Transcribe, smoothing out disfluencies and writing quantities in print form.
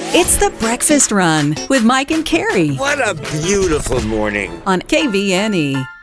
It's the Breakfast Run with Mike and Carrie What a beautiful morning. on KVNE.